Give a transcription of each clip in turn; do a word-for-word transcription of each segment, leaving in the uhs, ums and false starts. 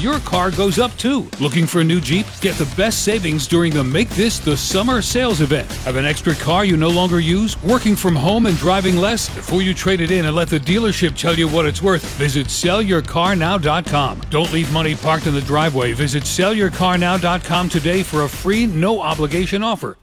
your car goes up too. Looking for a new Jeep? Get the best savings during the Make This the Summer sales event. Have an extra car you no longer use? Working from home and driving less? Before you trade it in and let the dealership tell you what it's worth, visit sell your car now dot com. Don't leave money parked in the driveway. Visit sell your car now dot com today for a free, no-obligation offer.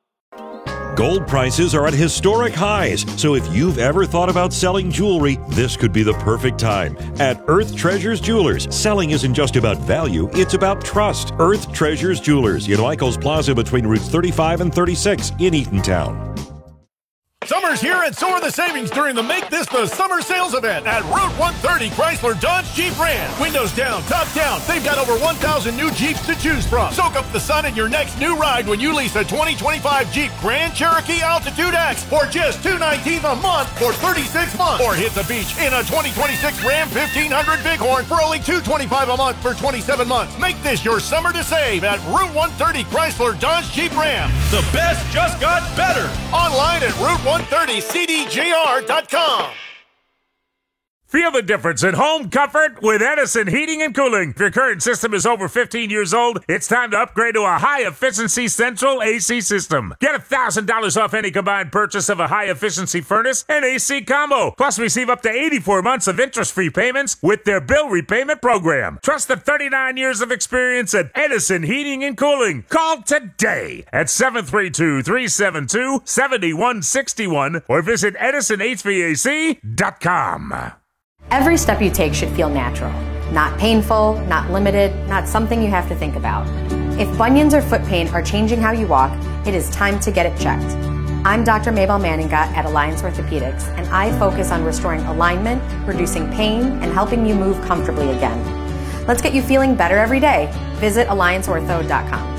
Gold prices are at historic highs, so if you've ever thought about selling jewelry, this could be the perfect time. At Earth Treasures Jewelers, selling isn't just about value, it's about trust. Earth Treasures Jewelers in Lycos Plaza between routes thirty-five and thirty-six in Eatontown. Summer's here and so are the savings during the Make This the Summer sales event at Route one thirty Chrysler Dodge Jeep Ram. Windows down, top down. They've got over one thousand new Jeeps to choose from. Soak up the sun in your next new ride when you lease a twenty twenty-five Jeep Grand Cherokee Altitude X for just two hundred nineteen dollars a month for thirty-six months. Or hit the beach in a twenty twenty-six Ram fifteen hundred Bighorn for only two hundred twenty-five dollars a month for twenty-seven months. Make this your summer to save at Route one thirty Chrysler Dodge Jeep Ram. The best just got better. Online at Route one thirty C D J R dot com. Feel the difference in home comfort with Edison Heating and Cooling. If your current system is over fifteen years old, it's time to upgrade to a high-efficiency central A C system. Get one thousand dollars off any combined purchase of a high-efficiency furnace and A C combo. Plus, receive up to eighty-four months of interest-free payments with their bill repayment program. Trust the thirty-nine years of experience at Edison Heating and Cooling. Call today at seven three two, three seven two, seven one six one or visit edison h v a c dot com. Every step you take should feel natural, not painful, not limited, not something you have to think about. If bunions or foot pain are changing how you walk, it is time to get it checked. I'm Doctor Mabel Manninga at Alliance Orthopedics, and I focus on restoring alignment, reducing pain, and helping you move comfortably again. Let's get you feeling better every day. Visit alliance ortho dot com.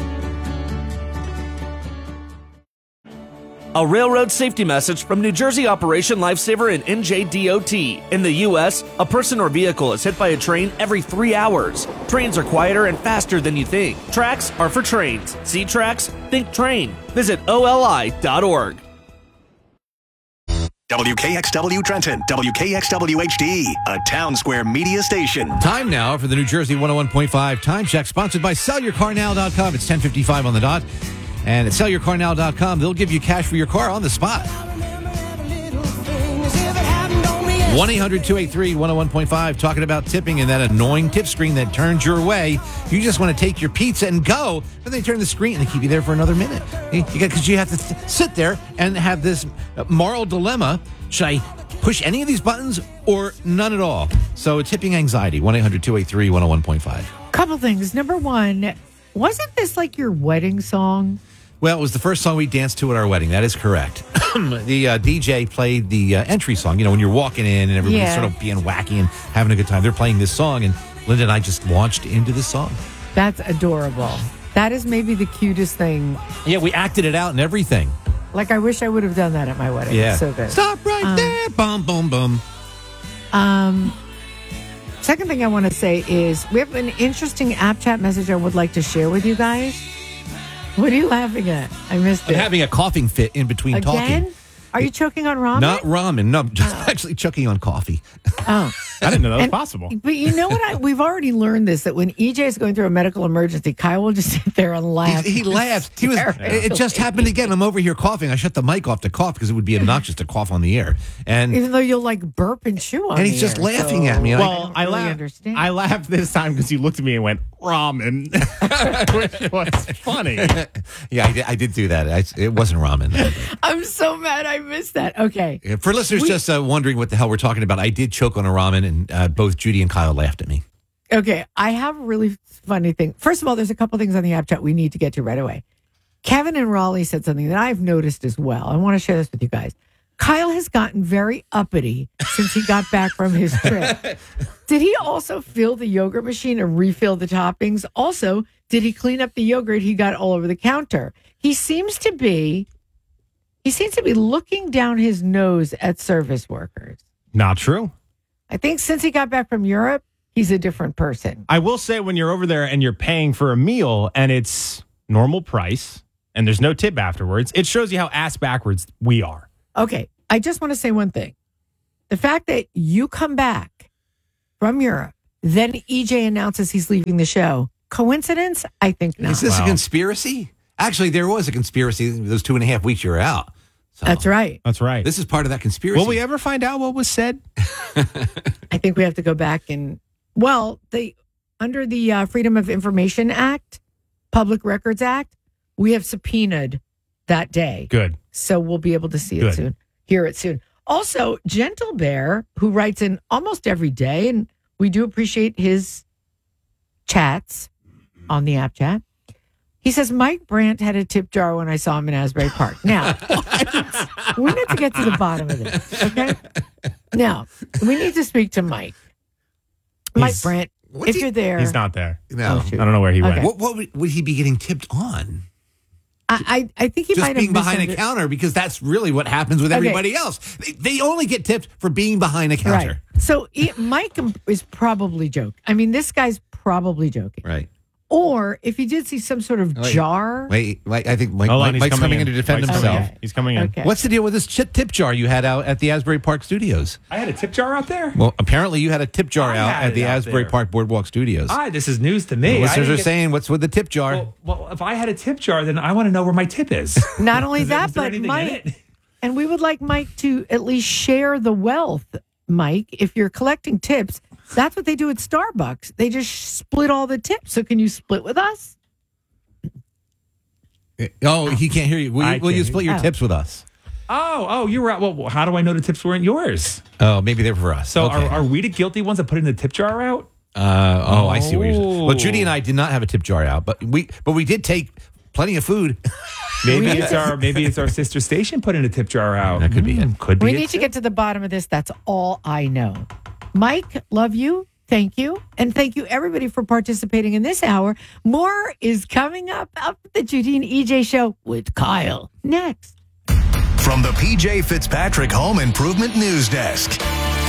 A railroad safety message from New Jersey Operation Lifesaver and N J D O T. In the U S, a person or vehicle is hit by a train every three hours. Trains are quieter and faster than you think. Tracks are for trains. See tracks? Think train. Visit O L I dot org. W K X W Trenton, W K X W H D, a Town Square media station. Time now for the New Jersey one oh one point five Time Check, sponsored by sell your car now dot com. It's ten fifty-five on the dot. And at sell your car now dot com, they'll give you cash for your car on the spot. one eight hundred, two eight three, one oh one point five, talking about tipping and that annoying tip screen that turns your way. You just want to take your pizza and go, but they turn the screen and they keep you there for another minute. Because you have to th- sit there and have this moral dilemma. Should I push any of these buttons or none at all? So tipping anxiety, one eight hundred, two eight three, one oh one point five. Couple things. Number one, wasn't this like your wedding song? Well, it was the first song we danced to at our wedding. That is correct. the uh, D J played the uh, entry song. You know, when you're walking in and everybody's yeah. sort of being wacky and having a good time. They're playing this song, and Linda and I just launched into the song. That's adorable. That is maybe the cutest thing. Yeah, we acted it out and everything. Like, I wish I would have done that at my wedding. Yeah. So good. Stop right um, there. Boom, boom, boom. Um... Second thing I want to say is we have an interesting app chat message I would like to share with you guys. What are you laughing at? I missed I'm it. I'm having a coughing fit in between Again? talking. Are you choking on ramen? Not ramen. No, I'm just oh. actually choking on coffee. Oh. I didn't know that was and, possible. But you know what? I, we've already learned this, that when E J is going through a medical emergency, Kyle will just sit there and laugh. He, he laughs. He was. It just happened again. I'm over here coughing. I shut the mic off to cough because it would be obnoxious to cough on the air. And even though you'll like burp and chew on And the he's just air, laughing so at me. Well, I, I, don't really laugh, understand. I laughed this time because you looked at me and went, ramen, which was funny. Yeah, I did, I did do that. I, it wasn't ramen. I'm so mad I missed that. Okay. For listeners we, just uh, wondering what the hell we're talking about, I did choke on a ramen, and uh, both Judy and Kyle laughed at me. Okay. I have a really funny thing. First of all, there's a couple things on the app chat we need to get to right away. Kevin and Raleigh said something that I've noticed as well. I want to share this with you guys. Kyle has gotten very uppity since he got back from his trip. Did he also fill the yogurt machine and refill the toppings? Also, did he clean up the yogurt he got all over the counter? He seems to be, he seems to be looking down his nose at service workers. Not true. I think since he got back from Europe, he's a different person. I will say when you're over there and you're paying for a meal and it's normal price and there's no tip afterwards, it shows you how ass backwards we are. Okay, I just want to say one thing. The fact that you come back from Europe, Then E J announces he's leaving the show. Coincidence? I think not. Is this Wow. a conspiracy? Actually, there was a conspiracy those two and a half weeks you were out. So That's right. That's right. This is part of that conspiracy. Will we ever find out what was said? I think we have to go back and, well, they under the uh, Freedom of Information Act, Public Records Act, we have subpoenaed that day. Good. So we'll be able to see it Good. soon, hear it soon. Also, Gentle Bear, who writes in almost every day, and we do appreciate his chats on the app chat. He says, Mike Brandt had a tip jar when I saw him in Asbury Park. Now, we need to get to the bottom of this, okay? Now, we need to speak to Mike. Mike He's- Brandt, What's if he- you're there. He's not there. No. Oh, shoot. I don't know where he Okay. went. What, what would, would he be getting tipped on? I, I, I think he Just might being have behind a misunderstood- counter, because that's really what happens with Okay. everybody else. They, they only get tipped for being behind a counter. Right. So he, Mike is probably joking. I mean, this guy's probably joking. Right. Or if he did see some sort of Wait. jar. Wait, wait, I think Mike, Hold on, Mike, he's Mike's coming in to in. defend Mike's himself. coming in. He's coming in. Okay. What's the deal with this chip tip jar you had out at the Asbury Park Studios? I had a tip jar out there. Well, apparently you had a tip jar I out had at it the out Asbury there. Park Boardwalk Studios. Ah, this is news to me. The I listeners didn't are get- saying, what's with the tip jar? Well, well, if I had a tip jar, then I want to know where my tip is. Not only Is there- that, is there but anything in Mike, it? and we would like Mike to at least share the wealth, Mike. If you're collecting tips, that's what they do at Starbucks. They just split all the tips. So can you split with us? Oh, he can't hear you. Will, I you, will you can't split hear your you. tips with us? Oh, oh, you were out. Well, how do I know the tips weren't yours? Oh, maybe they're for us. So Okay. are, are we the guilty ones that put in the tip jar out? Uh, oh, I see what you're saying. Well, Oh. Judy and I did not have a tip jar out, but we but we did take plenty of food. Maybe it's our maybe it's our sister station put in a tip jar out. That could be Mm, it. Could be. We it need to too. get to the bottom of this. That's all I know. Mike, love you. Thank you. And thank you, everybody, for participating in this hour. More is coming up up the Judy and E J show with Kyle next. From the P J Fitzpatrick Home Improvement News Desk.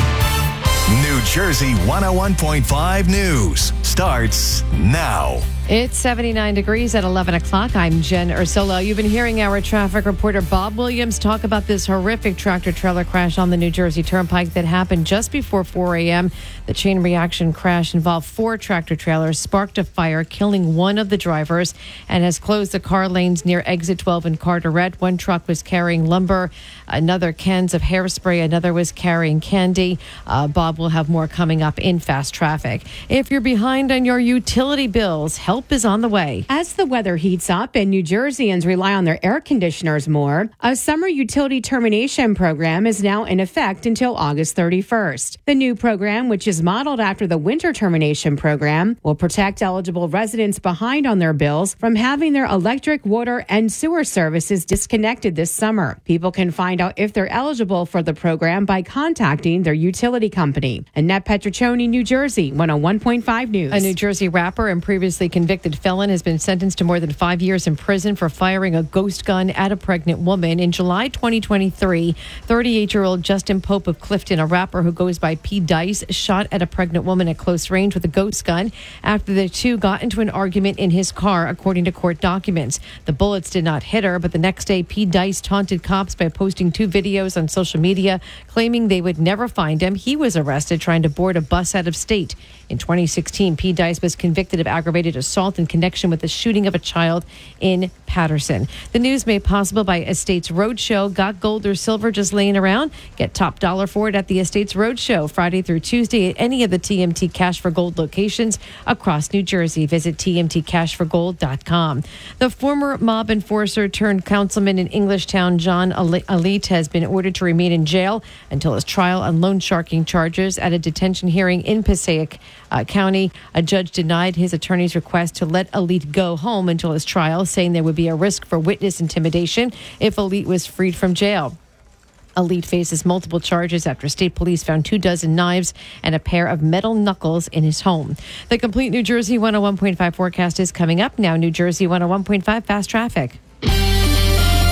New Jersey one oh one point five News starts now. It's seventy-nine degrees at eleven o'clock. I'm Jen Ursulo. You've been hearing our traffic reporter Bob Williams talk about this horrific tractor-trailer crash on the New Jersey Turnpike that happened just before four a.m. The chain reaction crash involved four tractor-trailers, sparked a fire, killing one of the drivers, and has closed the car lanes near Exit twelve in Carteret. One truck was carrying lumber, another cans of hairspray, another was carrying candy. Uh, Bob will have more coming up in Fast Traffic. If you're behind on your utility bills, help is on the way. As the weather heats up and New Jerseyans rely on their air conditioners more, a summer utility termination program is now in effect until August thirty-first. The new program, which is modeled after the winter termination program, will protect eligible residents behind on their bills from having their electric, water, and sewer services disconnected this summer. People can find out if they're eligible for the program by contacting their utility company. Annette Petriccioni, New Jersey, one oh one point five News. A New Jersey rapper and previously convicted felon has been sentenced to more than five years in prison for firing a ghost gun at a pregnant woman. In July twenty twenty-three, thirty-eight-year-old Justin Pope of Clifton, a rapper who goes by P. Dice, shot at a pregnant woman at close range with a ghost gun after the two got into an argument in his car, according to court documents. The bullets did not hit her, but the next day, P. Dice taunted cops by posting two videos on social media, claiming they would never find him. He was arrested trying to board a bus out of state. In twenty sixteen, P. Dice was convicted of aggravated assault in connection with the shooting of a child in Patterson. The news made possible by Estates Roadshow. Got gold or silver just laying around? Get top dollar for it at the Estates Roadshow Friday through Tuesday at any of the T M T Cash for Gold locations across New Jersey. Visit T M T cash for gold dot com. The former mob enforcer turned councilman in Englishtown, John Alite, has been ordered to remain in jail until his trial on loan sharking charges at a detention hearing in Passaic uh, County. A judge denied his attorney's request to let Alite go home until his trial, saying there would be a risk for witness intimidation if Alite was freed from jail. Alite faces multiple charges after state police found two dozen knives and a pair of metal knuckles in his home. The complete New Jersey one oh one point five forecast is coming up now. New Jersey one oh one point five Fast Traffic.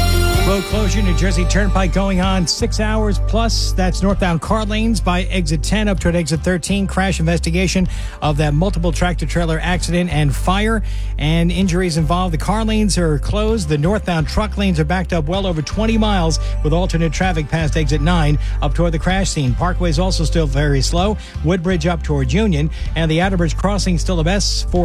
Road closure, New Jersey Turnpike going on six hours plus. That's northbound car lanes by exit ten up toward exit thirteen. Crash investigation of that multiple tractor trailer accident and fire and injuries involved. The car lanes are closed. The northbound truck lanes are backed up well over twenty miles with alternate traffic past exit nine up toward the crash scene. Parkway is also still very slow. Woodbridge up toward Union and the Outerbridge crossing still a mess for